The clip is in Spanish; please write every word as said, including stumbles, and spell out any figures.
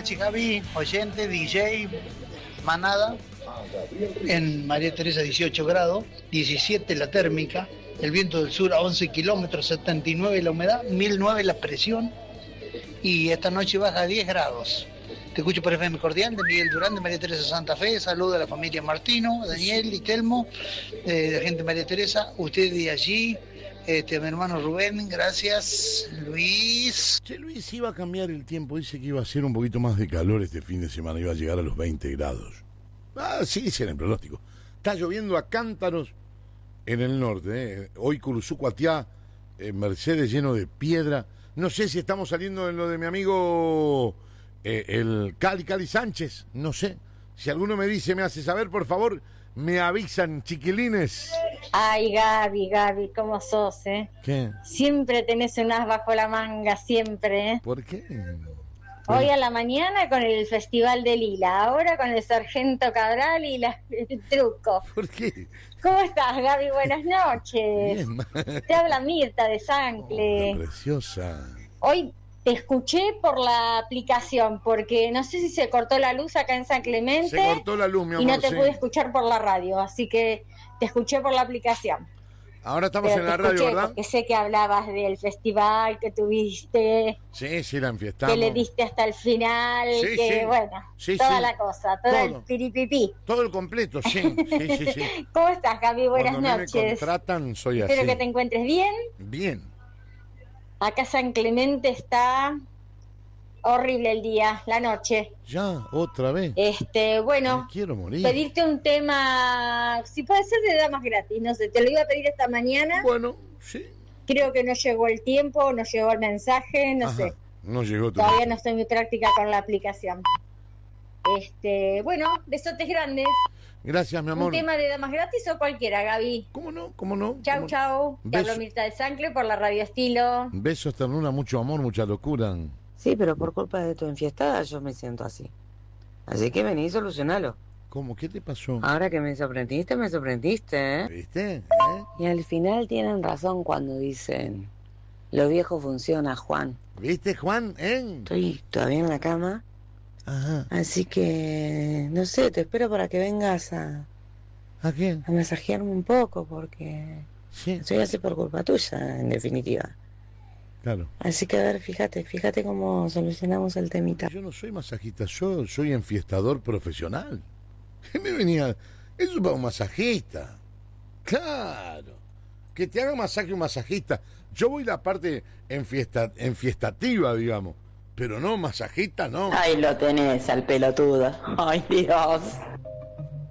noches, Javi, oyente, D J, manada. En María Teresa dieciocho grados, diecisiete la térmica, el viento del sur a once kilómetros, setenta y nueve la humedad, mil nueve la presión y esta noche baja a diez grados. Te escucho por F M Cordial de Miguel Durán de María Teresa Santa Fe. Saludo a la familia Martino, Daniel y Telmo, eh, de gente de María Teresa, usted de allí, este, a mi hermano Rubén, gracias, Luis. Che, Luis, iba a cambiar el tiempo, dice que iba a ser un poquito más de calor este fin de semana, iba a llegar a los veinte grados. Ah, sí, sí, en el pronóstico. Está lloviendo a cántaros en el norte, ¿eh? Hoy Curuzú, Cuatiá, eh, Mercedes lleno de piedra. No sé si estamos saliendo de lo de mi amigo eh, el Cali Cali Sánchez, no sé. Si alguno me dice, me hace saber, por favor, me avisan, chiquilines. Ay, Gaby, Gaby, ¿cómo sos, eh? ¿Qué? Siempre tenés un as bajo la manga, siempre, ¿eh? ¿Por qué? Hoy a la mañana con el Festival de Lila, ahora con el Sargento Cabral y la, el truco. ¿Por qué? ¿Cómo estás, Gaby? Buenas noches. Bien. Te habla Mirta de Sancle. Oh, preciosa. Hoy te escuché por la aplicación, porque no sé si se cortó la luz acá en San Clemente. Se cortó la luz, mi amor. Y no te sí. pude escuchar por la radio, así que te escuché por la aplicación. Ahora estamos Pero en la te radio, escuché ¿verdad? porque sé que hablabas del festival que tuviste, Sí, sí, la enfiestamos. que le diste hasta el final, Sí, que sí. bueno, Sí, toda sí. la cosa, todo, Todo. el piripipí. Todo el completo, sí, sí, sí, sí. ¿Cómo estás, Gaby? Buenas Cuando a mí me noches. contratan, soy así. Espero que te encuentres bien. Bien. Acá San Clemente está horrible el día, la noche. Ya, otra vez. Este, bueno, Me quiero morir. pedirte un tema, si puede ser de damas gratis, no sé, te lo iba a pedir esta mañana. Bueno, sí. Creo que no llegó el tiempo, no llegó el mensaje, no Ajá, sé. no llegó Todavía todavía. no estoy muy práctica con la aplicación. Este, bueno, besotes grandes. Gracias, mi amor. ¿Un tema de damas gratis o cualquiera, Gaby? ¿Cómo no? ¿Cómo no? Chau, ¿Cómo no? chau. Te Beso. hablo Mirta de Sancle por la Radio Estilo. Besos, ternura, mucho amor, mucha locura. Sí, pero por culpa de tu enfiestada yo me siento así. Así que vení y solucionalo. ¿Cómo? ¿Qué te pasó? Ahora que me sorprendiste, me sorprendiste, ¿eh? ¿Viste? ¿Eh? Y al final tienen razón cuando dicen, lo viejo funciona, Juan. ¿Viste, Juan? ¿Eh? Estoy todavía en la cama, Ajá. así que, no sé, te espero para que vengas a, ¿A qué? a masajearme un poco, porque Sí, soy así por culpa tuya, en definitiva. claro. Así que a ver, fíjate, fíjate cómo solucionamos el temita. Yo no soy masajista, yo soy enfiestador profesional. ¿Qué me venía? Eso es para un masajista. Claro. Que te haga masaje un masajista. Yo voy la parte enfiesta, enfiestativa, digamos. Pero no, masajista no. Ahí lo tenés al pelotudo. Ay, Dios.